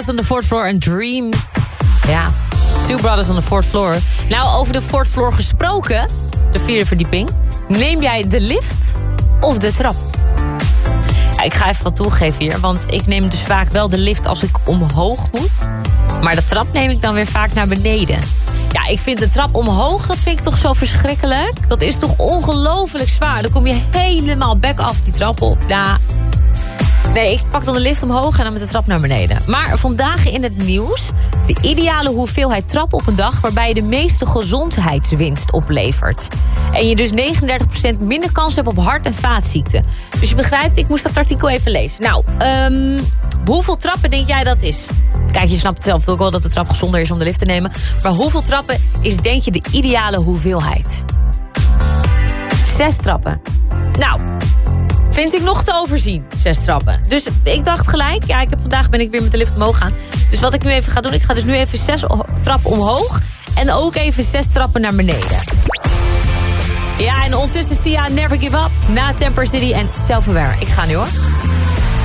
Brothers on the Fourth Floor en Dreams. Ja, Two Brothers on the Fourth Floor. Nou, over de Fourth Floor gesproken, de 4e verdieping. Neem jij de lift of de trap? Ja, ik ga even wat toegeven hier, want ik neem dus vaak wel de lift als ik omhoog moet. Maar de trap neem ik dan weer vaak naar beneden. Ja, ik vind de trap omhoog, dat vind ik toch zo verschrikkelijk. Dat is toch ongelooflijk zwaar. Dan kom je helemaal back af die trap op. Ja. Nee, ik pak dan de lift omhoog en dan met de trap naar beneden. Maar vandaag in het nieuws, de ideale hoeveelheid trap op een dag waarbij je de meeste gezondheidswinst oplevert. En je dus 39% minder kans hebt op hart- en vaatziekten. Dus je begrijpt, ik moest dat artikel even lezen. Nou, hoeveel trappen denk jij dat is? Kijk, je snapt het zelf ook wel dat de trap gezonder is om de lift te nemen. Maar hoeveel trappen is denk je de ideale hoeveelheid? 6 trappen. Nou, vind ik nog te overzien, 6 trappen. Dus ik dacht gelijk, ja, vandaag ben ik weer met de lift omhoog gaan. Dus wat ik nu even ga doen, ik ga dus nu even 6 trappen omhoog. En ook even 6 trappen naar beneden. Ja, en ondertussen Sia Never Give Up. Na Temper City en Self-Aware. Ik ga nu hoor.